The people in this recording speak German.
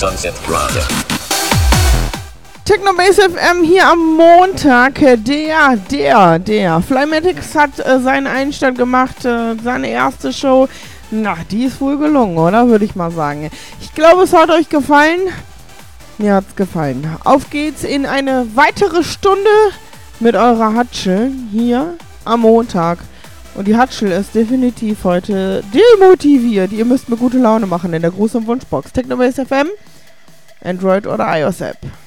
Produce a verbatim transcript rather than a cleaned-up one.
Sunset Brother. Technobase F M hier am Montag. Der, der, der. Flymatics hat äh, seinen Einstand gemacht, äh, seine erste Show. Na, die ist wohl gelungen, oder? Würde ich mal sagen. Ich glaube, es hat euch gefallen. Mir hat's gefallen. Auf geht's in eine weitere Stunde mit eurer Hatschel hier am Montag. Und die Hatschel ist definitiv heute demotiviert. Ihr müsst mir gute Laune machen in der großen Wunschbox. Technobase F M, Android oder iOS App.